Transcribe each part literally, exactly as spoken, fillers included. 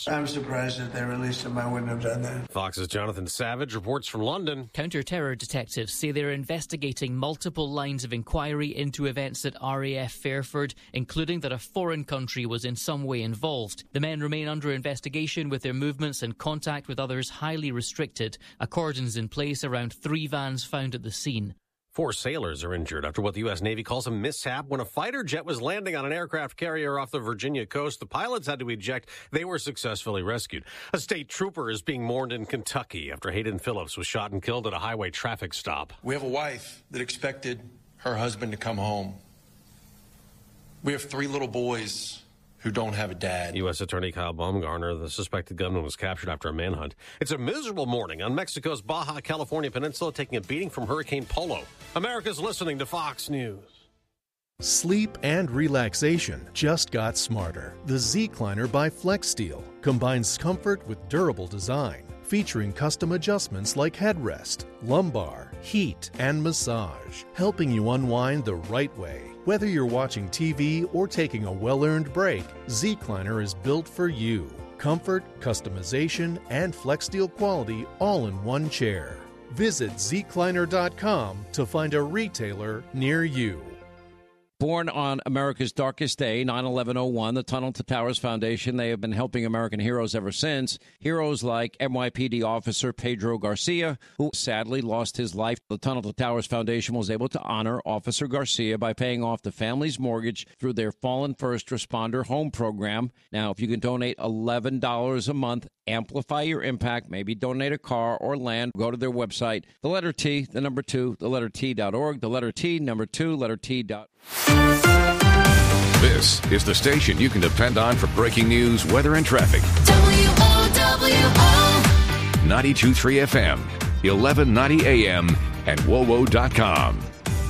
I'm surprised that they released him. I wouldn't have done that. Fox's Jonathan Savage reports from London. Counter-terror detectives say they're investigating multiple lines of inquiry into events at R A F Fairford, including that a foreign country was in some way involved. The men remain under investigation, with their movements and contact with others highly restricted. A cordon's in place around three vans found at the scene. Four sailors are injured after what the U S. Navy calls a mishap when a fighter jet was landing on an aircraft carrier off the Virginia coast. The pilots had to eject. They were successfully rescued. A state trooper is being mourned in Kentucky after Hayden Phillips was shot and killed at a highway traffic stop. We have a wife that expected her husband to come home. We have three little boys who don't have a dad. U S. Attorney Kyle Baumgartner, the suspected gunman, was captured after a manhunt. It's a miserable morning on Mexico's Baja California Peninsula, taking a beating from Hurricane Polo. America's listening to Fox News. Sleep and relaxation just got smarter. The Z-Cliner by FlexSteel combines comfort with durable design, featuring custom adjustments like headrest, lumbar, heat, and massage, helping you unwind the right way. Whether you're watching T V or taking a well-earned break, Z-Cliner is built for you. Comfort, customization, and FlexSteel quality all in one chair. Visit Z Cliner dot com to find a retailer near you. Born on America's darkest day, nine eleven oh one, the Tunnel to Towers Foundation, they have been helping American heroes ever since. Heroes like N Y P D officer Pedro Garcia, who sadly lost his life. The Tunnel to Towers Foundation was able to honor Officer Garcia by paying off the family's mortgage through their Fallen First Responder Home Program. Now, if you can donate eleven dollars a month, amplify your impact, maybe donate a car or land, go to their website, the letter T, the number two, the letter T dot org, the letter T, number two, letter T dot. This is the station you can depend on for breaking news, weather, and traffic. W O W O ninety-two point three F M, eleven ninety A M, and W O W O dot com.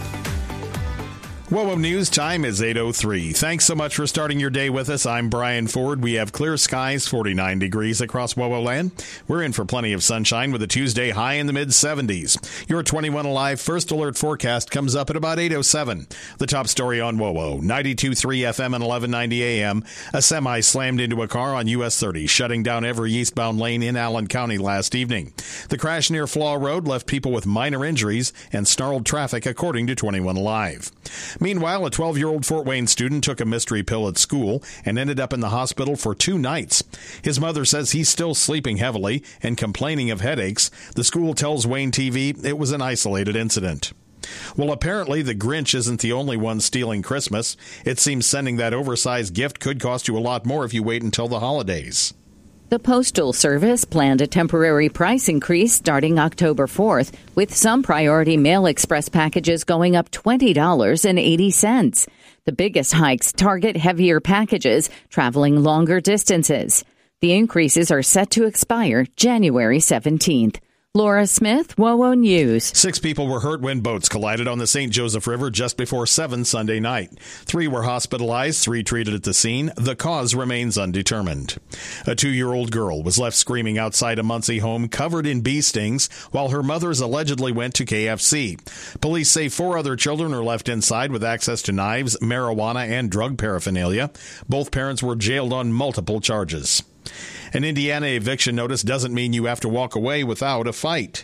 W O W O News time is eight oh three. Thanks so much for starting your day with us. I'm Brian Ford. We have clear skies, forty-nine degrees across W O W O land. We're in for plenty of sunshine with a Tuesday high in the mid-seventies. Your twenty-one Alive First Alert forecast comes up at about eight oh seven. The top story on W O W O, ninety-two point three F M and eleven ninety A M. A semi slammed into a car on U S thirty, shutting down every eastbound lane in Allen County last evening. The crash near Flaw Road left people with minor injuries and snarled traffic, according to twenty-one Alive. Meanwhile, a twelve-year-old Fort Wayne student took a mystery pill at school and ended up in the hospital for two nights. His mother says he's still sleeping heavily and complaining of headaches. The school tells Wayne T V it was an isolated incident. Well, apparently the Grinch isn't the only one stealing Christmas. It seems sending that oversized gift could cost you a lot more if you wait until the holidays. The Postal Service planned a temporary price increase starting October fourth, with some Priority Mail Express packages going up twenty dollars and eighty cents. The biggest hikes target heavier packages traveling longer distances. The increases are set to expire January seventeenth. Laura Smith, W O W O News. Six people were hurt when boats collided on the Saint Joseph River just before seven Sunday night. Three were hospitalized, three treated at the scene. The cause remains undetermined. A two-year-old girl was left screaming outside a Muncie home covered in bee stings while her mothers allegedly went to K F C. Police say four other children are left inside with access to knives, marijuana, and drug paraphernalia. Both parents were jailed on multiple charges. An Indiana eviction notice doesn't mean you have to walk away without a fight.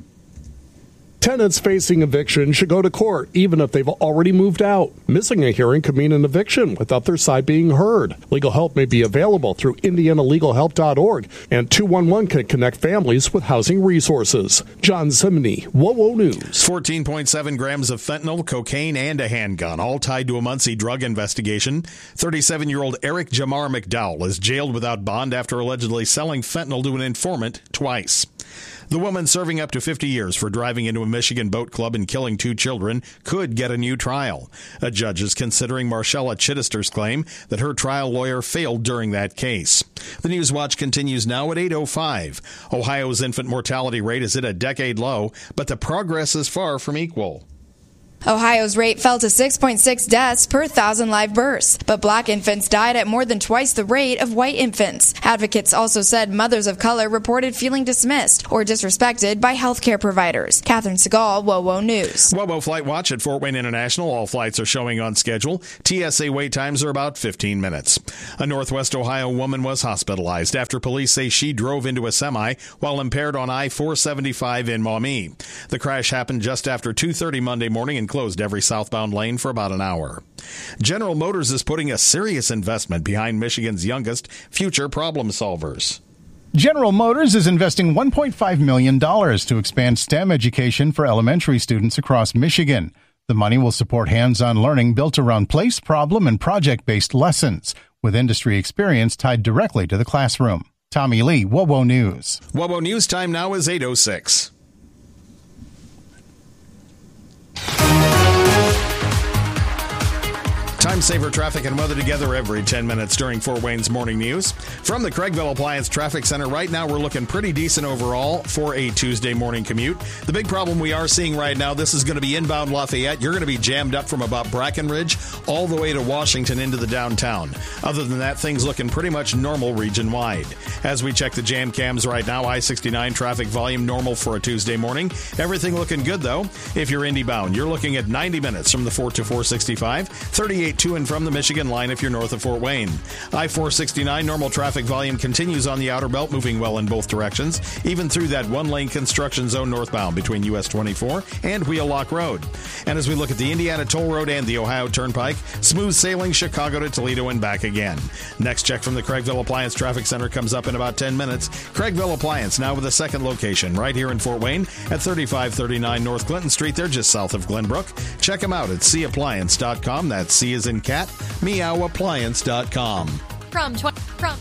Tenants facing eviction should go to court, even if they've already moved out. Missing a hearing could mean an eviction without their side being heard. Legal help may be available through indiana legal help dot org, and two one one can connect families with housing resources. John Simony, W O W O News. fourteen point seven grams of fentanyl, cocaine, and a handgun, all tied to a Muncie drug investigation. thirty-seven-year-old Eric Jamar McDowell is jailed without bond after allegedly selling fentanyl to an informant twice. The woman serving up to fifty years for driving into a Michigan boat club and killing two children could get a new trial. A judge is considering Marcella Chittister's claim that her trial lawyer failed during that case. The News Watch continues now at eight oh five. Ohio's infant mortality rate is at a decade low, but the progress is far from equal. Ohio's rate fell to six point six deaths per thousand live births, but black infants died at more than twice the rate of white infants. Advocates also said mothers of color reported feeling dismissed or disrespected by healthcare providers. Catherine Segal, WOWO News. WOWO Flight Watch at Fort Wayne International. All flights are showing on schedule. T S A wait times are about fifteen minutes. A Northwest Ohio woman was hospitalized after police say she drove into a semi while impaired on I four seventy-five in Maumee. The crash happened just after two thirty Monday morning and closed every southbound lane for about an hour. General Motors is putting a serious investment behind Michigan's youngest future problem solvers. General Motors is investing one point five million dollars to expand STEM education for elementary students across Michigan. The money will support hands-on learning built around place, problem, and project-based lessons, with industry experience tied directly to the classroom. Tommy Lee, WOWO News. WOWO News time now is eight oh six. Time saver traffic and weather together every ten minutes during Fort Wayne's Morning News. From the Craigville Appliance Traffic Center, right now we're looking pretty decent overall for a Tuesday morning commute. The big problem we are seeing right now, this is going to be inbound Lafayette. You're going to be jammed up from about Brackenridge all the way to Washington into the downtown. Other than that, things looking pretty much normal region-wide. As we check the jam cams right now, I sixty-nine traffic volume normal for a Tuesday morning. Everything looking good, though. If you're Indy bound, you're looking at ninety minutes from the four to four sixty-five, thirty-eight to and from the Michigan line if you're north of Fort Wayne. I four sixty-nine normal traffic volume continues on the outer belt, moving well in both directions, even through that one-lane construction zone northbound between U S twenty-four and Wheelock Road. And as we look at the Indiana Toll Road and the Ohio Turnpike, smooth sailing Chicago to Toledo and back again. Next check from the Craigville Appliance Traffic Center comes up in about ten minutes. Craigville Appliance now with a second location right here in Fort Wayne at thirty-five thirty-nine North Clinton Street. They're just south of Glenbrook. Check them out at c appliance dot com. That's C as in cat, meow appliance dot com. From twenty from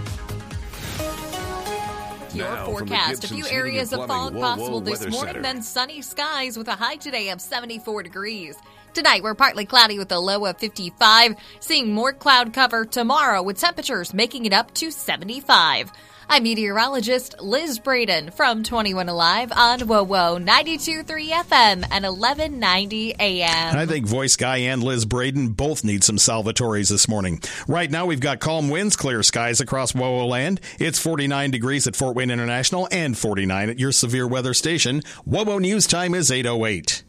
your now, forecast. A few areas of fog whoa, possible whoa, this morning, center. Then sunny skies with a high today of seventy-four degrees. Tonight, we're partly cloudy with a low of fifty-five, seeing more cloud cover tomorrow with temperatures making it up to seventy-five. I'm meteorologist Liz Braden from twenty-one Alive on WOWO ninety-two point three F M and eleven ninety A M. I think Voice Guy and Liz Braden both need some salvatories this morning. Right now, we've got calm winds, clear skies across WOWO land. It's forty-nine degrees at Fort Wayne International and forty-nine at your severe weather station. WOWO News time is eight oh eight.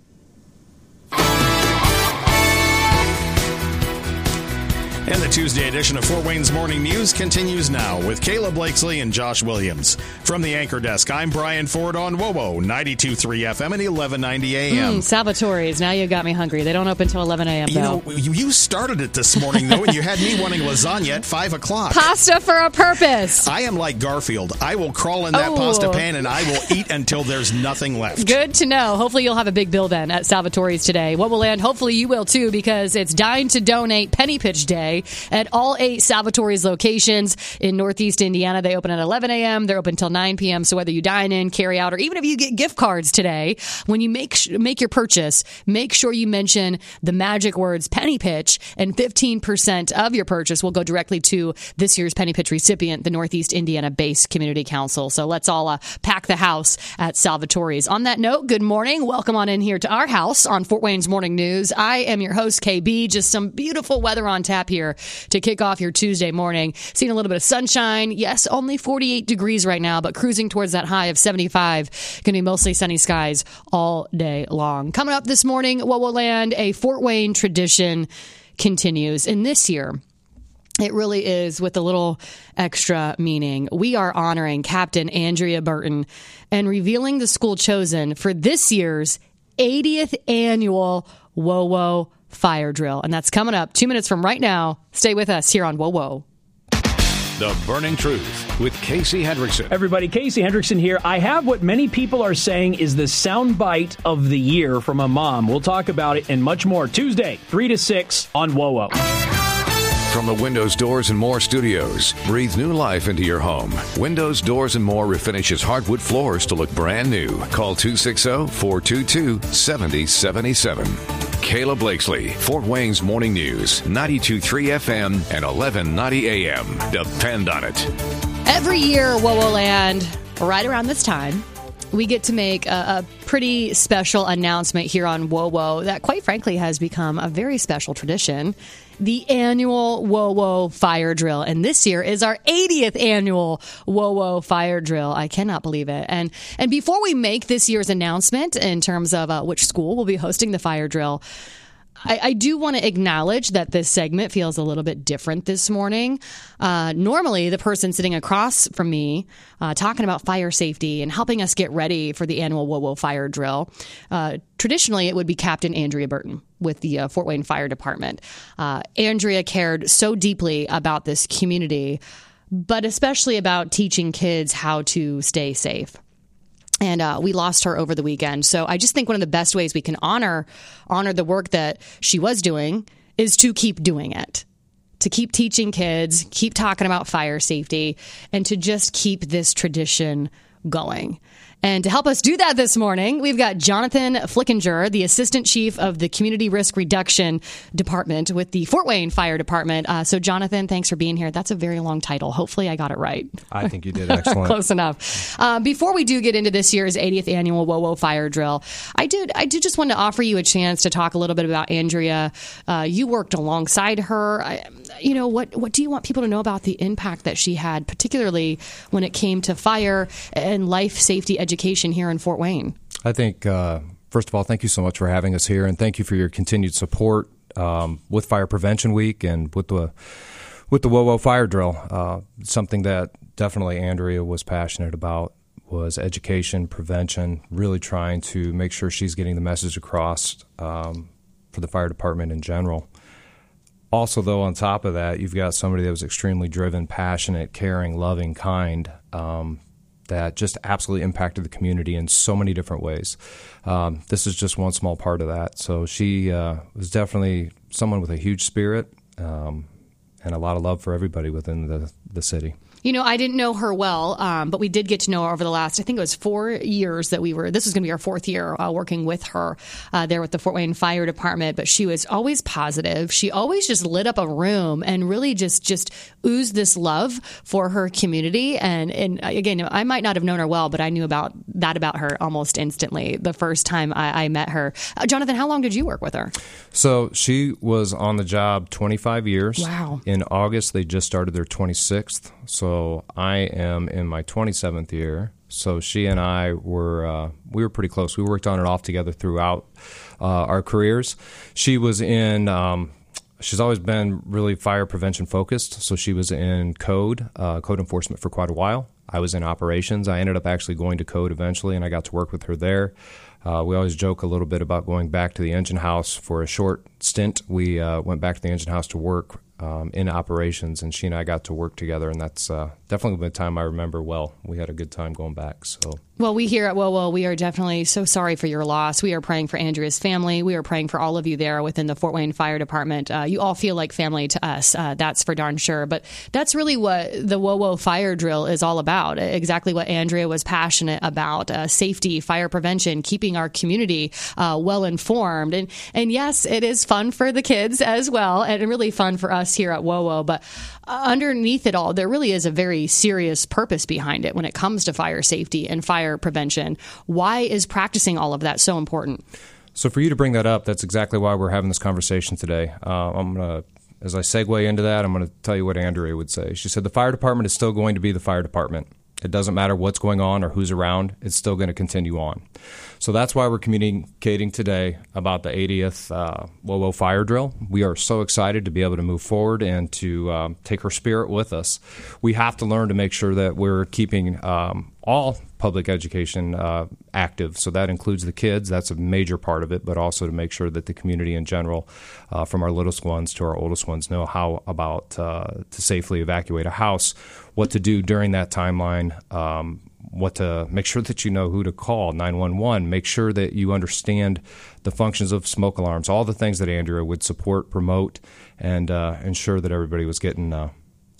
And the Tuesday edition of Fort Wayne's Morning News continues now with Kayla Blakesley and Josh Williams. From the anchor desk, I'm Brian Ford on WOWO ninety-two point three F M and eleven ninety A M. Mm, Salvatore's. Now you got me hungry. They don't open until eleven A M You though. know, you started it this morning, though, and you had me wanting lasagna at five o'clock. Pasta for a purpose. I am like Garfield. I will crawl in that oh. pasta pan, and I will eat until there's nothing left. Good to know. Hopefully you'll have a big bill then at Salvatore's today. What will land? Hopefully you will, too, because it's Dine to Donate Penny Pitch Day at all eight Salvatore's locations in Northeast Indiana. They open at eleven A M They're open until nine P M So whether you dine in, carry out, or even if you get gift cards today, when you make sh- make your purchase, make sure you mention the magic words Penny Pitch, and fifteen percent of your purchase will go directly to this year's Penny Pitch recipient, the Northeast Indiana-based Community Council. So let's all uh, pack the house at Salvatore's. On that note, good morning. Welcome on in here to our house on Fort Wayne's Morning News. I am your host, K B. Just some beautiful weather on tap here to kick off your Tuesday morning. Seeing a little bit of sunshine. Yes, only forty-eight degrees right now, but cruising towards that high of seventy-five. Going to be mostly sunny skies all day long. Coming up this morning, WOWO Land, a Fort Wayne tradition continues. And this year, it really is with a little extra meaning. We are honoring Captain Andrea Burton and revealing the school chosen for this year's eightieth annual WOWO Fire Drill. And that's coming up two minutes from right now. Stay with us here on WOWO. The Burning Truth with Casey Hendrickson. Everybody, Casey Hendrickson here. I have what many people are saying is the soundbite of the year from a mom. We'll talk about it and much more Tuesday, three to six on WOWO. From the Windows, Doors, and More studios, breathe new life into your home. Windows, Doors, and More refinishes hardwood floors to look brand new. Call two six zero, four two two, seven zero seven seven. Kayla Blakesley, Fort Wayne's Morning News, ninety-two point three F M and eleven ninety A M. Depend on it. Every year, WOWO Land, right around this time, we get to make a, a pretty special announcement here on WOWO that, quite frankly, has become a very special tradition. The annual WOWO Fire Drill. And this year is our eightieth annual WOWO Fire Drill. I cannot believe it. And and before we make this year's announcement in terms of uh, which school will be hosting the fire drill, I, I do want to acknowledge that this segment feels a little bit different this morning. Uh, normally, the person sitting across from me uh, talking about fire safety and helping us get ready for the annual WOWO Fire Drill, uh, traditionally it would be Captain Andrea Burton with the uh, Fort Wayne Fire Department. Uh, Andrea cared so deeply about this community, but especially about teaching kids how to stay safe. And uh, we lost her over the weekend. So I just think one of the best ways we can honor honor the work that she was doing is to keep doing it, to keep teaching kids, keep talking about fire safety, and to just keep this tradition going. And to help us do that this morning, we've got Jonathan Flickinger, the Assistant Chief of the Community Risk Reduction Department with the Fort Wayne Fire Department. Uh, so, Jonathan, thanks for being here. That's a very long title. Hopefully I got it right. I think you did excellent. Close enough. Uh, before we do get into this year's eightieth annual WOWO Fire Drill, I did I did just want to offer you a chance to talk a little bit about Andrea. Uh, you worked alongside her. I, you know, what, what do you want people to know about the impact that she had, particularly when it came to fire and life safety education? Education here in Fort Wayne? I think, uh, first of all, thank you so much for having us here, and thank you for your continued support um, with Fire Prevention Week and with the with the WOWO Fire Drill. Uh, something that definitely Andrea was passionate about was education, prevention, really trying to make sure she's getting the message across um, for the fire department in general. Also, though, on top of that, you've got somebody that was extremely driven, passionate, caring, loving, kind, um, that just absolutely impacted the community in so many different ways. Um, this is just one small part of that. So she uh, was definitely someone with a huge spirit um, and a lot of love for everybody within the, the city. You know, I didn't know her well, um, but we did get to know her over the last, I think it was four years that we were, this was going to be our fourth year uh, working with her uh, there with the Fort Wayne Fire Department. But she was always positive. She always just lit up a room and really just just oozed this love for her community. And, and again, I might not have known her well, but I knew about that about her almost instantly the first time I, I met her. Uh, Jonathan, how long did you work with her? So she was on the job twenty-five years. Wow. In August, they just started their twenty-sixth. So I am in my twenty-seventh year. So she and I were uh, we were pretty close. We worked on and off together throughout uh, our careers. She was in. Um, she's always been really fire prevention focused. So she was in code, uh, code enforcement for quite a while. I was in operations. I ended up actually going to code eventually, and I got to work with her there. Uh, we always joke a little bit about going back to the engine house for a short stint. We uh, went back to the engine house to work um, in operations, and she and I got to work together, and that's uh, definitely a time I remember well. We had a good time going back. So. Well, we here at WOWO, we are definitely so sorry for your loss. We are praying for Andrea's family. We are praying for all of you there within the Fort Wayne Fire Department. Uh, you all feel like family to us. Uh, that's for darn sure. But that's really what the WOWO Fire Drill is all about. Exactly what Andrea was passionate about. Uh, safety, fire prevention, keeping our community uh, well informed. And, and yes, it is fun for the kids as well, and really fun for us here at WOWO. But underneath it all, there really is a very serious purpose behind it when it comes to fire safety and fire prevention. Why is practicing all of that so important? So for you to bring that up, that's exactly why we're having this conversation today. Uh, I'm going to, as I segue into that, I'm going to tell you what Andrea would say. She said the fire department is still going to be the fire department. It doesn't matter what's going on or who's around. It's still going to continue on. So that's why we're communicating today about the eightieth uh, WOWO Fire Drill. We are so excited to be able to move forward and to um, take her spirit with us. We have to learn to make sure that we're keeping um, all public education uh, active. So that includes the kids. That's a major part of it, but also to make sure that the community in general, uh, from our littlest ones to our oldest ones, know how about uh, to safely evacuate a house, what to do during that timeline, um, what to make sure that you know who to call, nine one one, make sure that you understand the functions of smoke alarms, all the things that Andrea would support, promote, and uh, ensure that everybody was getting uh,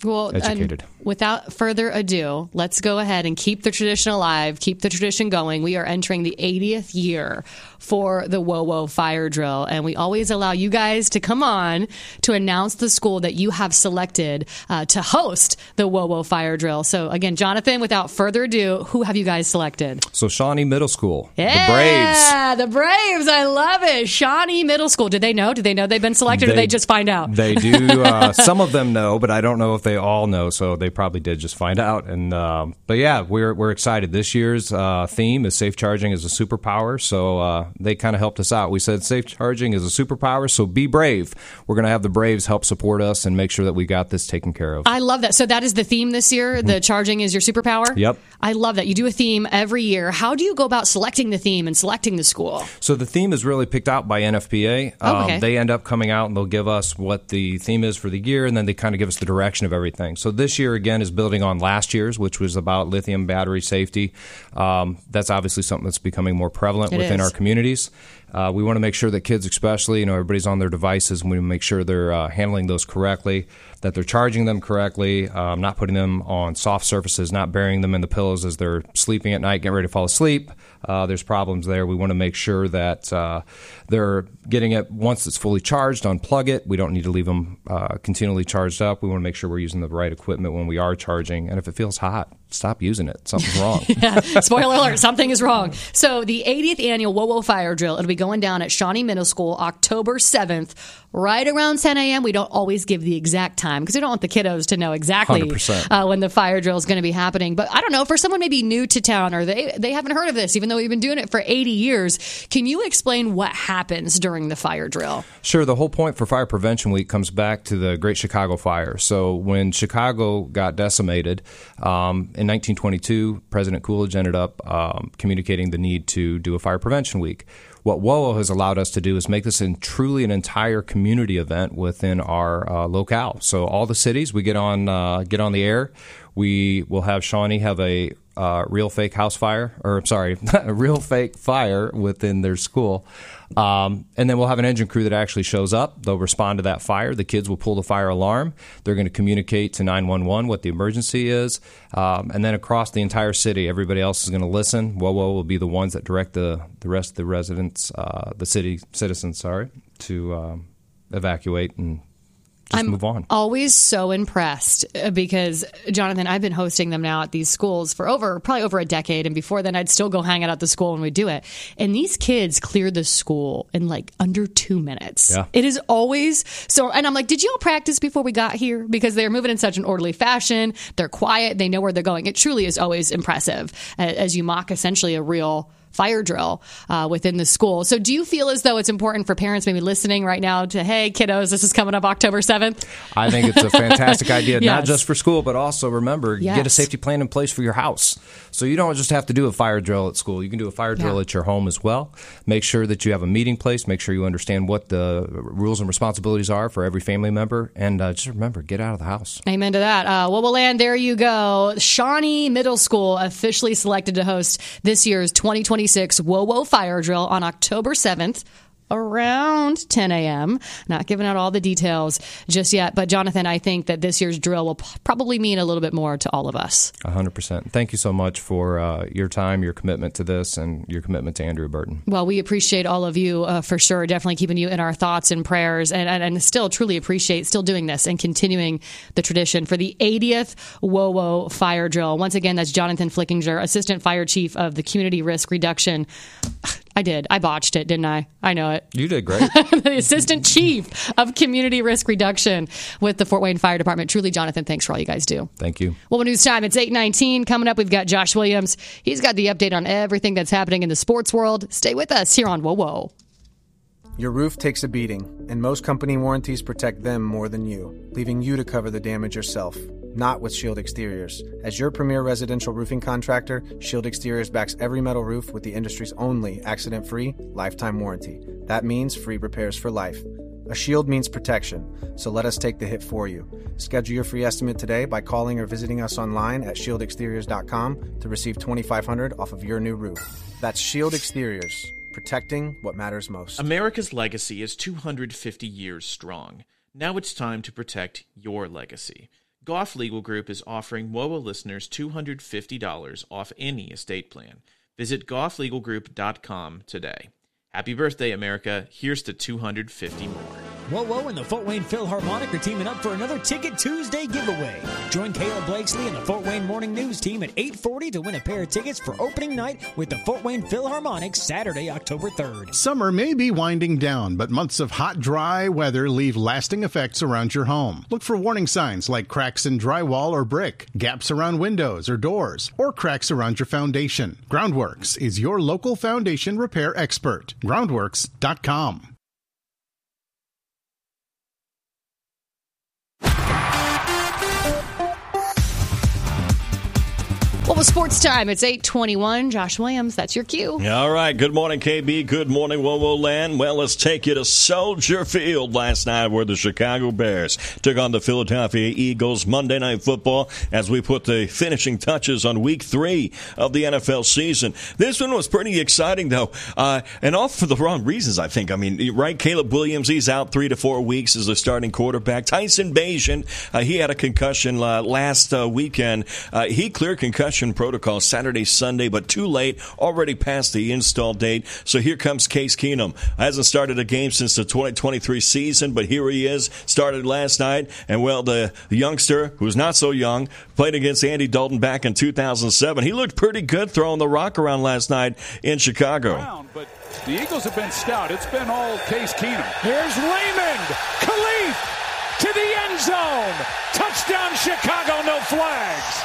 Well, educated. Without further ado, let's go ahead and keep the tradition alive, keep the tradition going. We are entering the eightieth year for the WOWO Fire Drill, and we always allow you guys to come on to announce the school that you have selected uh, to host the WOWO Fire Drill. So again, Jonathan, without further ado, who have you guys selected? So Shawnee Middle School, yeah, the Braves. Yeah, the Braves. I love it. Shawnee Middle School. Did they know? Did they know they've been selected, they, or did they just find out? They do. Uh, some of them know, but I don't know if they all know. So they probably did just find out. And um, but yeah, we're we're excited. This year's uh, theme is safe charging is a superpower. So uh, they kind of helped us out. We said safe charging is a superpower. So be brave. We're going to have the Braves help support us and make sure that we got this taken care of. I love that. So that is the theme this year. Mm-hmm. The charging is your superpower. Yep. I love that. You do a theme every year. How do you go about selecting the theme and selecting the school? So the theme is really picked out by N F P A. Oh, okay. Um, they end up coming out and they'll give us what the theme is for the year, and then they kind of give us the direction of everything. So this year, again, is building on last year's, which was about lithium battery safety. Um, that's obviously something that's becoming more prevalent It within is. our communities. Uh, we want to make sure that kids especially, you know, everybody's on their devices, and we make sure they're uh, handling those correctly, that they're charging them correctly, um, not putting them on soft surfaces, not burying them in the pillows as they're sleeping at night, getting ready to fall asleep. Uh, there's problems there. We want to make sure that uh, they're getting it once it's fully charged, unplug it. We don't need to leave them uh, continually charged up. We want to make sure we're using the right equipment when we are charging. And if it feels hot, stop using it. Something's wrong. Yeah. Spoiler alert, something is wrong. So the eightieth annual WOWO Fire Drill, it'll be going down at Shawnee Middle School October seventh, right around ten a.m. We don't always give the exact time because we don't want the kiddos to know exactly uh, when the fire drill is going to be happening. But I don't know, for someone maybe new to town or they, they haven't heard of this, even though we've been doing it for eighty years, can you explain what happens during the fire drill? Sure. The whole point for Fire Prevention Week comes back to the Great Chicago Fire. So when Chicago got decimated um, in nineteen twenty-two, President Coolidge ended up um, communicating the need to do a Fire Prevention Week. What WOWO has allowed us to do is make this in truly an entire community event within our uh, locale. So all the cities, we get on uh, get on the air. We will have Shawnee have a uh, real fake house fire, or sorry, a real fake fire within their school. Um, and then we'll have an engine crew that actually shows up. They'll respond to that fire. The kids will pull the fire alarm. They're going to communicate to nine one one what the emergency is. Um, and then across the entire city, everybody else is going to listen. WOWO will be the ones that direct the, the rest of the residents, uh, the city citizens, sorry, to um, evacuate and just I'm move on. Always so impressed because, Jonathan, I've been hosting them now at these schools for over, probably over a decade. And before then, I'd still go hang out at the school when we do it. And these kids clear the school in like under two minutes. Yeah. It is always so. And I'm like, did you all practice before we got here? Because they're moving in such an orderly fashion. They're quiet. They know where they're going. It truly is always impressive as you mock essentially a real fire drill uh, within the school. So do you feel as though it's important for parents maybe listening right now to, hey, kiddos, this is coming up October seventh? I think it's a fantastic idea, Yes. not just for school, but also remember, Yes. get a safety plan in place for your house. So you don't just have to do a fire drill at school. You can do a fire drill Yeah. at your home as well. Make sure that you have a meeting place. Make sure you understand what the rules and responsibilities are for every family member. And uh, just remember, get out of the house. Amen to that. Uh, well, we'll land there you go. Shawnee Middle School officially selected to host this year's twenty twenty-six WOWO Fire Drill on October seventh. Around ten a.m. Not giving out all the details just yet. But, Jonathan, I think that this year's drill will p- probably mean a little bit more to all of us. one hundred percent. Thank you so much for uh, your time, your commitment to this, and your commitment to Andrea Burton. Well, we appreciate all of you uh, for sure. Definitely keeping you in our thoughts and prayers, and, and, and still truly appreciate still doing this and continuing the tradition for the eightieth WOWO Fire Drill. Once again, that's Jonathan Flickinger, Assistant Fire Chief of the Community Risk Reduction. I did. I botched it, didn't I? I know it. You did great. The Assistant Chief of Community Risk Reduction with the Fort Wayne Fire Department. Truly, Jonathan, thanks for all you guys do. Thank you. Well, news time. It's eight nineteen. Coming up, we've got Josh Williams. He's got the update on everything that's happening in the sports world. Stay with us here on WOWO. Your roof takes a beating, and most company warranties protect them more than you, leaving you to cover the damage yourself. Not with Shield Exteriors. As your premier residential roofing contractor, Shield Exteriors backs every metal roof with the industry's only accident-free, lifetime warranty. That means free repairs for life. A shield means protection, so let us take the hit for you. Schedule your free estimate today by calling or visiting us online at shield exteriors dot com to receive twenty-five hundred dollars off of your new roof. That's Shield Exteriors, protecting what matters most. America's legacy is two hundred fifty years strong. Now it's time to protect your legacy. Goff Legal Group is offering W O A listeners two hundred fifty dollars off any estate plan. Visit goff legal group dot com today. Happy birthday, America. Here's to two hundred fifty more. Whoa, whoa, and the Fort Wayne Philharmonic are teaming up for another Ticket Tuesday giveaway. Join Caleb Blakesley and the Fort Wayne Morning News team at eight forty to win a pair of tickets for opening night with the Fort Wayne Philharmonic Saturday, October third. Summer may be winding down, but months of hot, dry weather leave lasting effects around your home. Look for warning signs like cracks in drywall or brick, gaps around windows or doors, or cracks around your foundation. Groundworks is your local foundation repair expert. groundworks dot com. Well, with sports time, it's eight twenty-one. Josh Williams, that's your cue. All right. Good morning, K B. Good morning, WoWo Land. Well, let's take you to Soldier Field last night where the Chicago Bears took on the Philadelphia Eagles. Monday Night Football as we put the finishing touches on week three of the N F L season. This one was pretty exciting, though, uh, and all for the wrong reasons, I think. I mean, right, Caleb Williams, he's out three to four weeks as the starting quarterback. Tyson Bagent, uh, he had a concussion uh, last uh, weekend. Uh, he cleared concussion protocol Saturday, Sunday, but too late, already past the install date. So here comes Case Keenum. Hasn't started a game since the twenty twenty-three season, but here he is, started last night. And, well, the youngster, who's not so young, played against Andy Dalton back in two thousand seven. He looked pretty good throwing the rock around last night in Chicago. But the Eagles have been stout. It's been all Case Keenum. Here's Raymond. Khalif to the end zone. Touchdown, Chicago, no flags.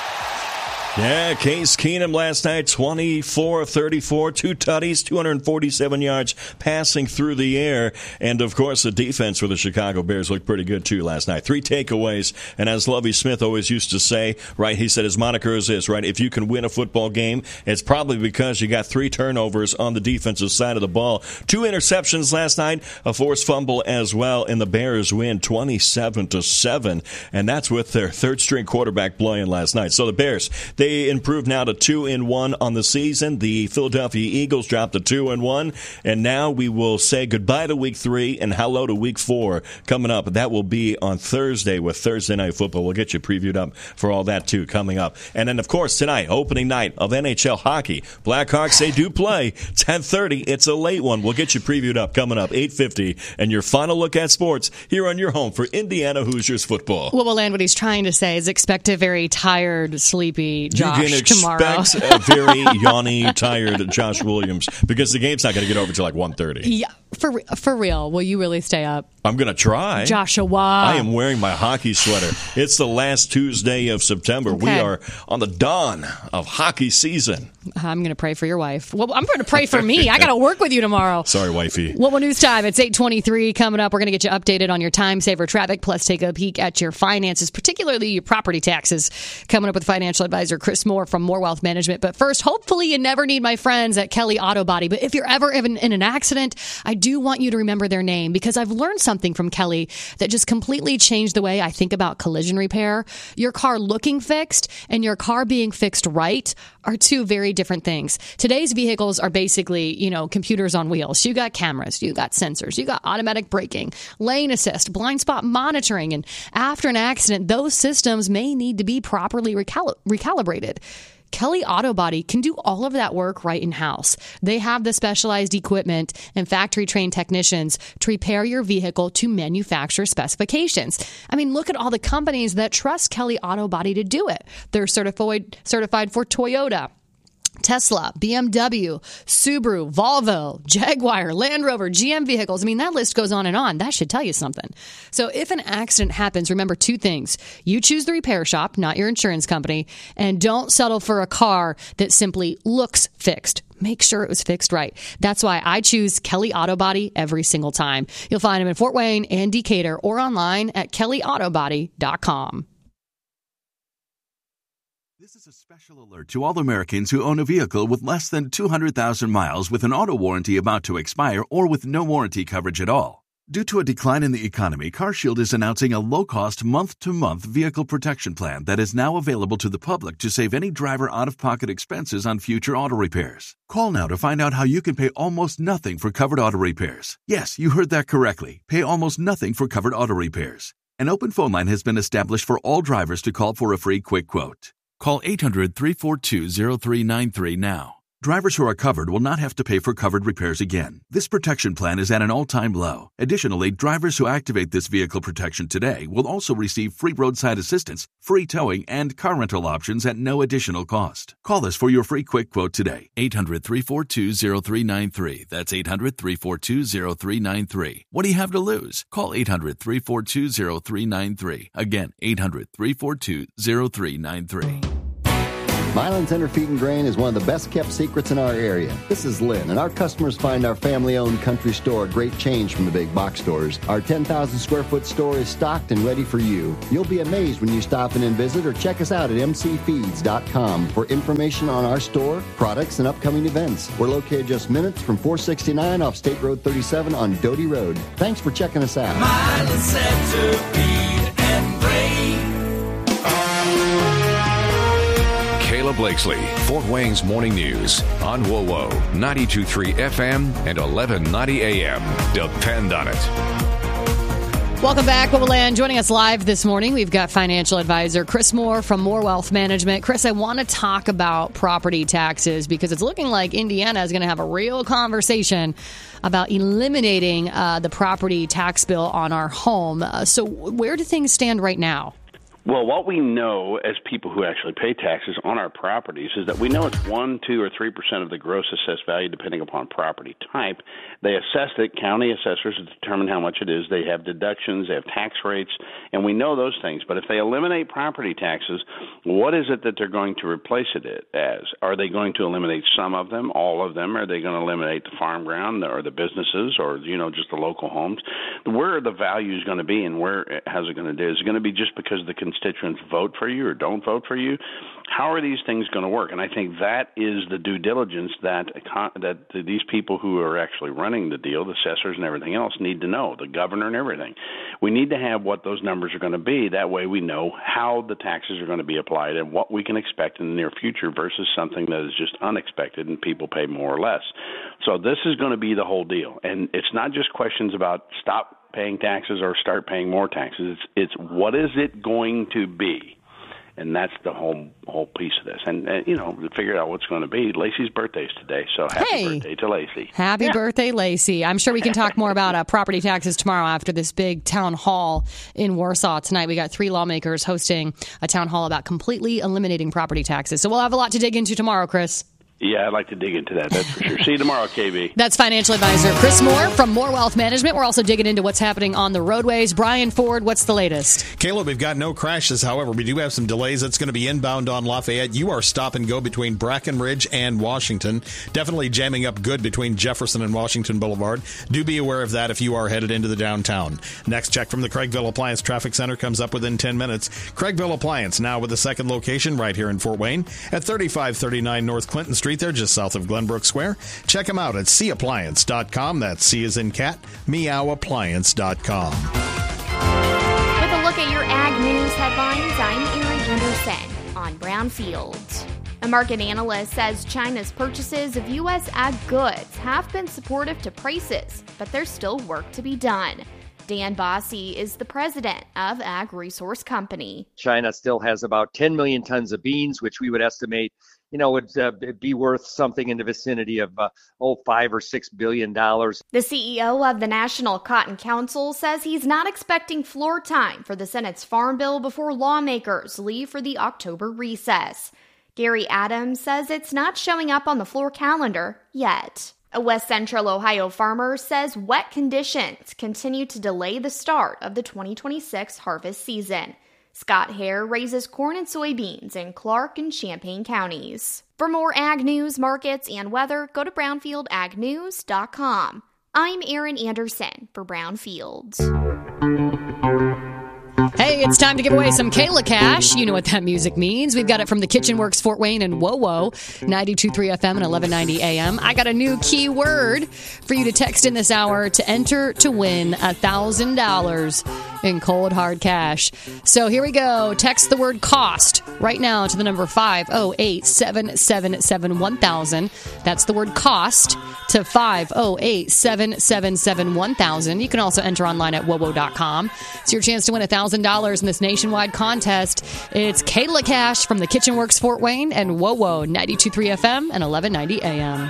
Yeah, Case Keenum last night, twenty-four thirty-four, two tutties, two hundred forty-seven yards passing through the air. And, of course, the defense for the Chicago Bears looked pretty good, too, last night. Three takeaways. And as Lovie Smith always used to say, right, he said his moniker is this, right, if you can win a football game, it's probably because you got three turnovers on the defensive side of the ball. Two interceptions last night, a forced fumble as well, and the Bears win twenty-seven to seven. And that's with their third-string quarterback playing last night. So the Bears, they They improved now to two and one on the season. The Philadelphia Eagles dropped to two and one, and now we will say goodbye to week three and hello to week four coming up. That will be on Thursday with Thursday Night Football. We'll get you previewed up for all that too coming up. And then, of course, tonight, opening night of N H L hockey. Blackhawks, they do play ten thirty. It's a late one. We'll get you previewed up coming up eight fifty, and your final look at sports here on your home for Indiana Hoosiers football. Well, well, and what he's trying to say is expect a very tired, sleepy Josh you can expect tomorrow. a very yawny, tired Josh Williams because the game's not going to get over till like one thirty. Yeah, for for real. Will you really stay up? I'm going to try. Joshua. I am wearing my hockey sweater. It's the last Tuesday of September. Okay. We are on the dawn of hockey season. I'm going to pray for your wife. Well, I'm going to pray for me. I got to work with you tomorrow. Sorry, wifey. Well, news time. It's eight twenty-three coming up. We're going to get you updated on your time saver traffic, plus take a peek at your finances, particularly your property taxes. Coming up with financial advisor Chris Moore from More Wealth Management. But first, hopefully you never need my friends at Kelly Auto Body. But if you're ever in, in an accident, I do want you to remember their name because I've learned something from Kelly that just completely changed the way I think about collision repair. Your car looking fixed and your car being fixed right are two very different things. Today's vehicles are basically, you know, computers on wheels. You got cameras, you got sensors, you got automatic braking, lane assist, blind spot monitoring. And after an accident, those systems may need to be properly recal- recalibrated. Kelly Auto Body can do all of that work right in-house. They have the specialized equipment and factory-trained technicians to repair your vehicle to manufacturer specifications. I mean, look at all the companies that trust Kelly Auto Body to do it. They're certified certified for Toyota, Tesla, B M W, Subaru, Volvo, Jaguar, Land Rover, G M vehicles. I mean, that list goes on and on. That should tell you something. So if an accident happens, remember two things. You choose the repair shop, not your insurance company, and don't settle for a car that simply looks fixed. Make sure it was fixed right. That's why I choose Kelly Auto Body every single time. You'll find them in Fort Wayne and Decatur or online at kelly auto body dot com. This is a special alert to all Americans who own a vehicle with less than two hundred thousand miles with an auto warranty about to expire or with no warranty coverage at all. Due to a decline in the economy, CarShield is announcing a low-cost month-to-month vehicle protection plan that is now available to the public to save any driver out-of-pocket expenses on future auto repairs. Call now to find out how you can pay almost nothing for covered auto repairs. Yes, you heard that correctly. Pay almost nothing for covered auto repairs. An open phone line has been established for all drivers to call for a free quick quote. Call eight hundred, three four two, zero three nine three now. Drivers who are covered will not have to pay for covered repairs again. This protection plan is at an all-time low. Additionally, drivers who activate this vehicle protection today will also receive free roadside assistance, free towing, and car rental options at no additional cost. Call us for your free quick quote today. eight hundred, three four two, zero three nine three. That's eight hundred, three four two, zero three nine three. What do you have to lose? Call eight hundred, three four two, zero three nine three. Again, eight hundred, three four two, zero three nine three. Milan Tender Feed and Grain is one of the best-kept secrets in our area. This is Lynn, and our customers find our family-owned country store a great change from the big box stores. Our ten thousand square foot store is stocked and ready for you. You'll be amazed when you stop in and visit or check us out at m c feeds dot com for information on our store, products, and upcoming events. We're located just minutes from four sixty-nine off State Road thirty-seven on Doty Road. Thanks for checking us out. Milan Center Feed and Grain. Kayla Blakesley, Fort Wayne's Morning News on W O W, ninety-two point three F M and eleven ninety A M. Depend on it. Welcome back, W O W Land. Joining us live this morning, we've got financial advisor Chris Moore from Moore Wealth Management. Chris, I want to talk about property taxes because it's looking like Indiana is going to have a real conversation about eliminating uh, the property tax bill on our home. Uh, so where do things stand right now? Well, what we know as people who actually pay taxes on our properties is that we know it's one, two, or three percent of the gross assessed value, depending upon property type. They assess it. County assessors determine how much it is. They have deductions. They have tax rates, and we know those things. But if they eliminate property taxes, what is it that they're going to replace it as? Are they going to eliminate some of them, all of them? Are they going to eliminate the farm ground or the businesses or, you know, just the local homes? Where are the values going to be, and where how's it going to do? Is it going to be just because the constituents vote for you or don't vote for you? How are these things going to work? And I think that is the due diligence that that these people who are actually running the deal, the assessors and everything else, need to know, the governor and everything. We need to have what those numbers are going to be. That way we know how the taxes are going to be applied and what we can expect in the near future versus something that is just unexpected and people pay more or less. So this is going to be the whole deal. And it's not just questions about stop paying taxes or start paying more taxes. It's it's what is it going to be? And that's the whole whole piece of this. And, and you know, to figure out what's going to be. Lacey's birthday is today, so happy hey. birthday to Lacey. Happy yeah. birthday, Lacey. I'm sure we can talk more about uh, property taxes tomorrow after this big town hall in Warsaw tonight. We got three lawmakers hosting a town hall about completely eliminating property taxes. So we'll have a lot to dig into tomorrow, Chris. Yeah, I'd like to dig into that, that's for sure. See you tomorrow, K B. That's financial advisor Chris Moore from Moore Wealth Management. We're also digging into what's happening on the roadways. Brian Ford, what's the latest? Caleb, we've got no crashes. However, we do have some delays. It's going to be inbound on Lafayette. You are stop and go between Brackenridge and Washington. Definitely jamming up good between Jefferson and Washington Boulevard. Do be aware of that if you are headed into the downtown. Next check from the Craigville Appliance Traffic Center comes up within ten minutes. Craigville Appliance, now with a second location right here in Fort Wayne at thirty-five thirty-nine North Clinton Street. They're just south of Glenbrook Square. Check them out at C appliance dot com. That's C as in cat, meow appliance dot com. With a look at your ag news headlines, I'm Erin Anderson on Brownfield. A market analyst says China's purchases of U S ag goods have been supportive to prices, but there's still work to be done. Dan Bossy is the president of Ag Resource Company. China still has about ten million tons of beans, which we would estimate, you know, would uh, be worth something in the vicinity of, uh, oh, five or six billion dollars. The C E O of the National Cotton Council says he's not expecting floor time for the Senate's farm bill before lawmakers leave for the October recess. Gary Adams says it's not showing up on the floor calendar yet. A West Central Ohio farmer says wet conditions continue to delay the start of the twenty twenty-six harvest season. Scott Hare raises corn and soybeans in Clark and Champaign counties. For more ag news, markets, and weather, go to brownfield ag news dot com. I'm Erin Anderson for Brownfield. Hey, Hey, it's time to give away some Kayla cash. You know what that music means. We've got it from the Kitchen Works Fort Wayne and WoWo, ninety-two point three F M and eleven ninety A M. I got a new keyword for you to text in this hour to enter to win one thousand dollars in cold hard cash. So here we go. Text the word cost right now to the number five oh eight, seven seven seven, one thousand. That's the word cost to five oh eight, seven seven seven, one thousand. You can also enter online at wowo dot com. It's your chance to win one thousand dollars in this nationwide contest. It's Kayla Cash from the Kitchen Works Fort Wayne and WoWo, ninety-two point three F M and eleven ninety A M.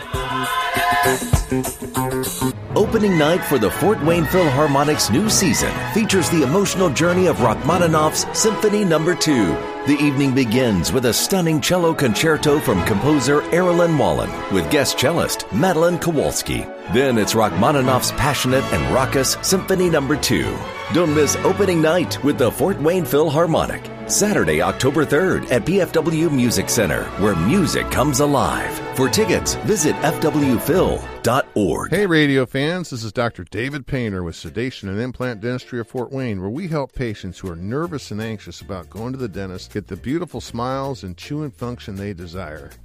Opening night for the Fort Wayne Philharmonic's new season features the emotional journey of Rachmaninoff's Symphony Number two. The evening begins with a stunning cello concerto from composer Erilyn Wallen with guest cellist Madeline Kowalski. Then it's Rachmaninoff's passionate and raucous Symphony Number two. Don't miss opening night with the Fort Wayne Philharmonic. Saturday, October third at P F W Music Center, where music comes alive. For tickets, visit f w phil dot org. Hey, radio fans, this is Doctor David Painter with Sedation and Implant Dentistry of Fort Wayne, where we help patients who are nervous and anxious about going to the dentist get the beautiful smiles and chewing function they desire.